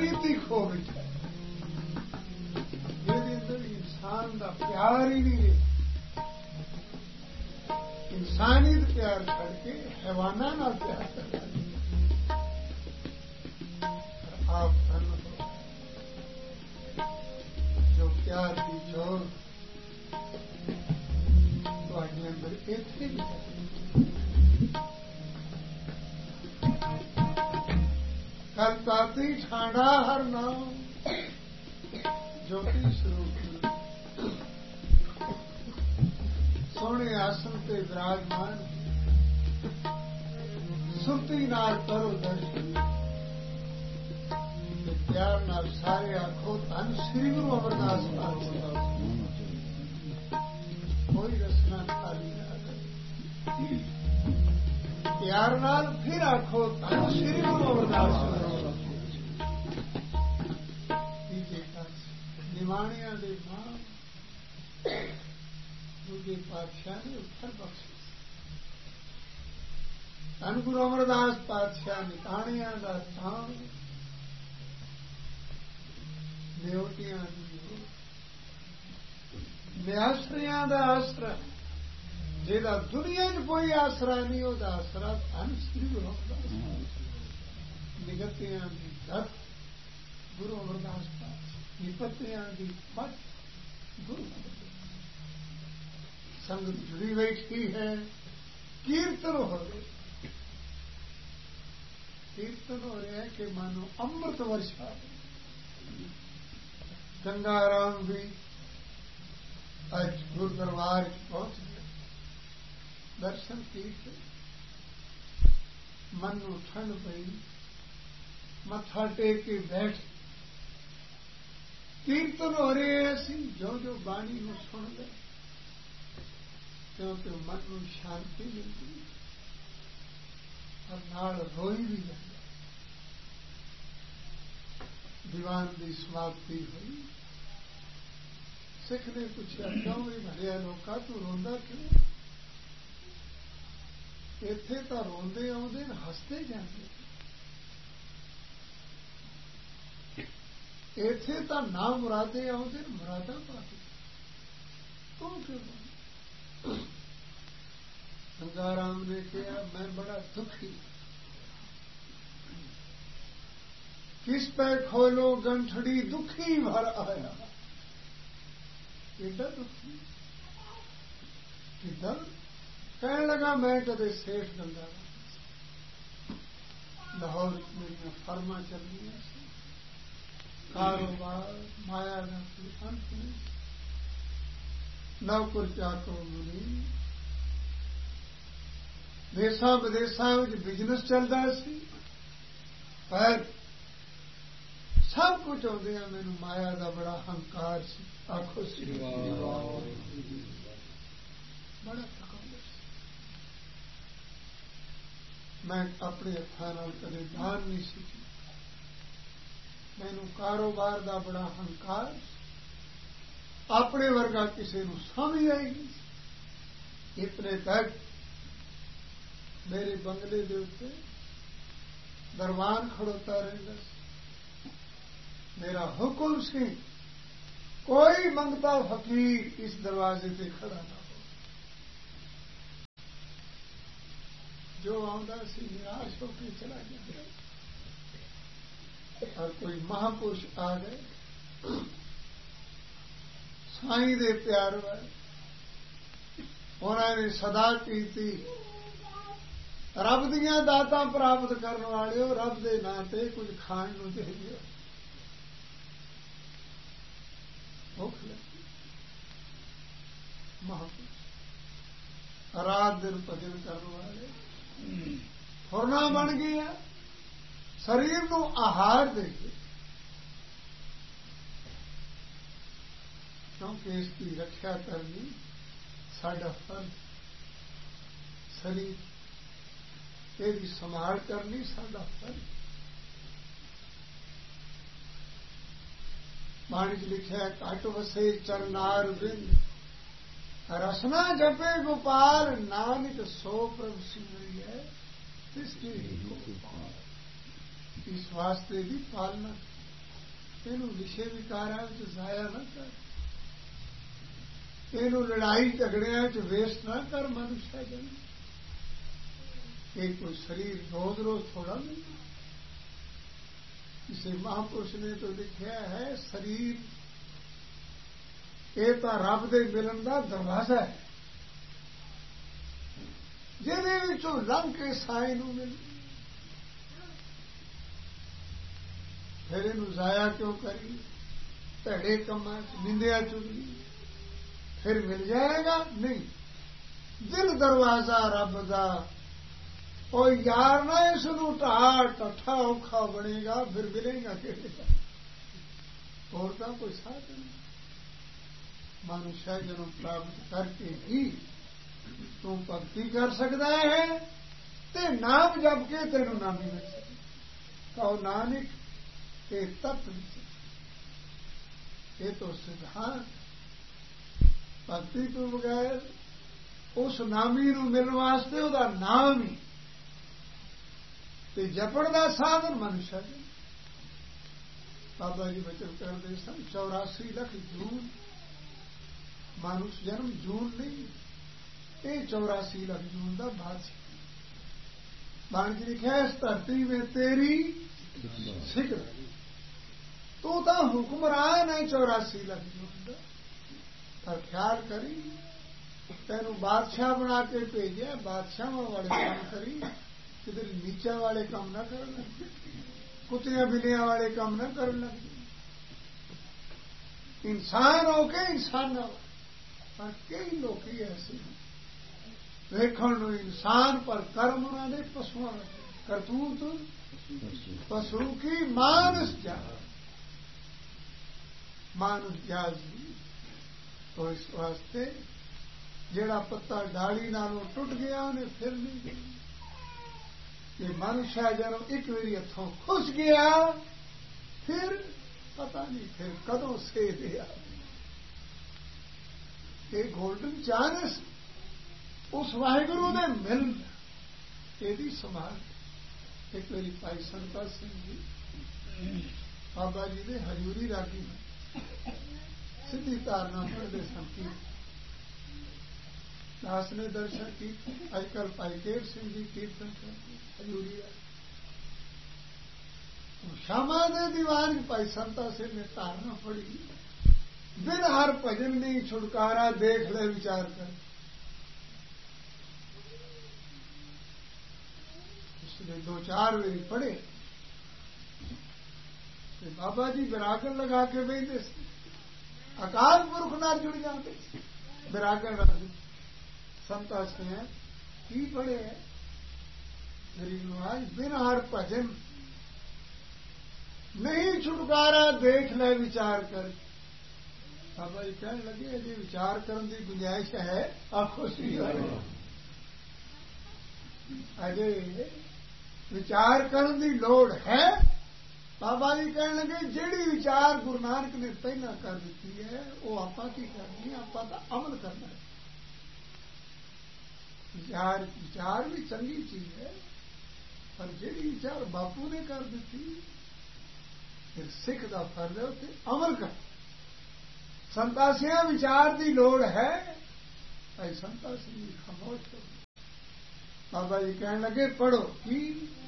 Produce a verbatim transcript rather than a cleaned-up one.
रीति खो बैठा ਜਿਹਦੇ ਅੰਦਰ इंसान का प्यार ही नहीं रहा इंसानियत प्यार करके हैवाना ना प्यार कर आप धन हो जो प्यार की जोर ਤੁਹਾਡੇ ਅੰਦਰ ਇੱਥੇ ਵੀ ਹੈ ਕਰਤਾਤੀ ਠਾਂਡਾ ਹਰ ਨਾਮ ज्योति स्वरूप सोने आसन पे विराजमान सुरती नाल करो दर्शन प्यार नाल सारे आखो धन श्री गुरु अमरदास पातशाह कोई रचना खाली ना करे प्यार नाल फिर आखो धन श्री गुरु अमरदास निमाणिया दे नाम दूजे पातशाह ने उत्तर बख्शे धन गुरु अमरदास पातशाह निताणिया का थाम न्योटिया निआसरिया का आसरा जेदा दुनिया च कोई आसरा नहीं वह आसरा धन श्री गुरु अमरदास निगतिया की दत्त गुरु अमरदास पातशाह विपत्तियां की पट गुरु संगत जुड़ी बैठी है कीर्तन हो रहे कीर्तन हो रहे हैं कि मानो अमृत वर्षा गंगाराम भी आज गुरु दरबार पहुंच गए दर्शन कीर्तन मन को ठंड पई मथा टेक के बैठ कीर्तन हो रहे हैं जो जो बाणी को सुन ले क्योंकि मन को शांति मिलती और नाल रोई भी जाता दीवान की समाप्ति हुई सिख ने पूछा क्यों भी भरिया लोका तू रोंदा क्यों इत्थे तां रोंदे आउंदे हसते जाते इत्थे तो ना मुरादे आउंदे मुरादा पाते तू क्यों गंगाराम ने कहा मैं बड़ा दुखी किस पे खोलो गंठड़ी दुखी भर आया एडा दुखी किधर कहने लगा मैं कदे सेठ गंगाराम लाहौर मेरी फर्मा चल रही है कारोबार माया का कोई अंत नहीं नौकर चाकर मुनि देशा विदेशा बिजनेस चलता सी पर सब कुछ आते हैं मैनू माया का बड़ा हंकार सी आखो सी बड़ा थकावट मैं अपने हथां कदे दान नहीं सीखी मैनू कारोबार का बड़ा हंकार अपने वर्गा किसी को समझ आएगी इतने तक मेरे बंगले के उत्ते दरबान खड़ोता रहता मेरा हुक्म सी कोई मंगता फकीर इस दरवाजे पे खड़ा ना हो जो आंदा सी निराश होकर चला गया और कोई महापुरुष आ गए साईं दे प्यार वाले उन्होंने सदा की रब दियां दातां प्राप्त करने वाले हो रब दे नां ते कुछ खाण नूं दे दिओ भुख लगी महापुरुष रात दिन भजन करने वाले फुरना बन गया शरीर को आहार दे क्योंकि इसकी रक्षा करनी साडा फर्ज शरीर तेरी संभाल करनी साडा फर्ज बाणी च लिखा घट वसे चरनार बिंद रसना जपे गोपाल नानक सो प्रभु सिमरी है इसके इस वास्ते की पालना ਇਹਨੂੰ ਵਿਸ਼ੇ ਵਿਕਾਰਾਂ ਵਿੱਚ ਜ਼ਾਇਆ ਨਾ ਕਰ, ਇਹਨੂੰ ਲੜਾਈ ਝਗੜਿਆਂ ਚ ਵੇਸਟ ਨਾ ਕਰ ਮਨੁੱਖਿਆ ਜਨ। ਇਹ ਕੋਈ ਸਰੀਰ ਰੋਜ਼ ਰੋਜ਼ ਥੋੜਾ ਨਹੀਂ। ਕਿਸੇ ਮਹਾਂਪੁਰਸ਼ ਨੇ ਤਾਂ ਲਿਖਿਆ ਹੈ ਸਰੀਰ ਇਹ ਤਾਂ ਰੱਬ ਦੇ ਮਿਲਣ ਦਾ ਦਰਵਾਜ਼ਾ ਹੈ, ਜਿਹਦੇ ਵਿੱਚੋਂ ਲੰਘ ਕੇ ਸਾਏ ਨੂੰ ਮਿਲ। ਫਿਰ ਇਹਨੂੰ ਜ਼ਾਇਆ ਕਿਉਂ ਕਰੀ ਭੈੜੇ ਕੰਮਾਂ ਚ, ਨਿੰਦਿਆ ਚੁਗਲੀ? ਫਿਰ ਮਿਲ ਜਾਏਗਾ ਨਹੀਂ। ਦਿਲ ਦਰਵਾਜ਼ਾ ਰੱਬ ਦਾ, ਉਹ ਯਾਰ ਨਾ ਇਸ ਨੂੰ ਢਾਹ ਟੱਠਾ ਔਖਾ ਬਣੇਗਾ, ਫਿਰ ਮਿਲੇਗਾ ਕਿਹੜੇ ਦਾ? ਹੋਰ ਤਾਂ ਕੋਈ ਸਾਧਨ ਨਹੀਂ। ਮਨੁੱਖਿਆ ਜਨਮ ਪ੍ਰਾਪਤ ਕਰਕੇ ਹੀ ਤੂੰ ਭਗਤੀ ਕਰ ਸਕਦਾ ਹੈ ਤੇ ਨਾਮ ਜਪ ਕੇ ਤੈਨੂੰ ਨਾਮੀ ਮਿਲ ਸਕੇ। ਕਹੋ ਨਾਨਕ ਇਹ ਤਤ ਵਿੱਚ, ਇਹ ਤਾਂ ਸਿਧਾਂਤ। ਭਗਤੀ ਤੋਂ ਬਗੈਰ ਉਸ ਨਾਮੀ ਨੂੰ ਮਿਲਣ ਵਾਸਤੇ ਉਹਦਾ ਨਾਮ ਹੀ ਤੇ ਜਪਣ ਦਾ ਸਾਧਨ ਮਨੁੱਖਿਆ ਜੀ। ਬਾਬਾ ਜੀ ਬਚਨ ਕਰਦੇ ਸਨ ਚੌਰਾਸੀ ਲੱਖ ਜੂਨ। ਮਨੁੱਖ ਜਨਮ ਜੂਨ ਨਹੀਂ, ਇਹ ਚੌਰਾਸੀ ਲੱਖ ਜੂਨ ਦਾ ਬਾਦਸ਼ਾਹ। ਬਾਣੀ ਚ ਲਿਖਿਆ ਇਸ ਧਰਤੀ ਵਿੱਚ ਤੇਰੀ ਸਿਕਰ, ਤੂੰ ਤਾਂ ਹੁਕਮਰਾਨ ਹੈ ਚੌਰਾਸੀ ਲੱਖ ਜੂਨ ਦਾ। ਪਰ ਖਿਆਲ ਕਰੀ ਤੈਨੂੰ ਬਾਦਸ਼ਾਹ ਬਣਾ ਕੇ ਭੇਜਿਆ, ਬਾਦਸ਼ਾਹਾਂ ਵਾਲੇ ਕੰਮ ਕਰੀ, ਕਿਤੇ ਨੀਚਾ ਵਾਲੇ ਕੰਮ ਨਾ ਕਰਨ ਲੱਗੇ, ਕੁੱਤਿਆਂ ਬਿੱਲਿਆਂ ਵਾਲੇ ਕੰਮ ਨਾ ਕਰਨ ਲੱਗੇ। ਇਨਸਾਨ ਹੋ ਕੇ ਇਨਸਾਨਾਂ ਪਰ ਕਈ ਲੋਕੀ ਐਸੇ ਵੇਖਣ ਨੂੰ ਇਨਸਾਨ ਪਰ ਕਰਮ ਉਹਨਾਂ ਦੇ ਪਸ਼ੂਆਂ ਕਰਤੂਤ ਪਸ਼ੂ ਕੀ ਮਾਨਸ ਜਾ ਮਾਨਸ ਜਾਜੀ। तो इस वास्ते जेड़ा पत्ता डाली नालों टुट गया उन्हें फिर नहीं गई। ये मनुष्य जन्म एक बारी हथों खुश गया, फिर पता नहीं फिर कदों से दिया। ये गोल्डन चांस उस वाहिगुरु ने मिल यदि संभाल। एक बारी भाई संता सिंह जी बाबा जी ने हजूरी रागी में सिद्धि धारणा पढ़ते सन की दास ने दर्शन की। अजकल भाई केर सिंह जी कीर्तन करते हजूरी है। श्यामा दे दीवान भाई संता सिंह ने धारणा पढ़ी, बिन हर भजन नहीं छुटकारा, देख ले विचार कर। उसने दो चार बारी पढ़े बाबा जी विरागन लगा के बहते अकाल पुरख नाल जुड़ जाते विरागन रख संता से हैं की पढ़े है गरीब नवाज। बिन हर भजन नहीं छुटकारा, देख ले विचार कर। बाबा जी कहने लगे अजे विचार करने की गुंजाइश है, आखो सी अजे विचार करने की लोड़ है। बाबा जी कहने लगे जेड़ी विचार गुरु नानक ने पहला कर दी है वो आपा की करनी है, आपा का अमल करना है। विचार विचार भी चंगी चीज है, पर जेड़ी विचार बापू ने कर दी फिर सिख का फर्ज है उसे अमल कर। संतासियां विचार की लोड़ है, भाई संता सिंह जी खामोश करो। बाबा जी कहने लगे पढ़ो की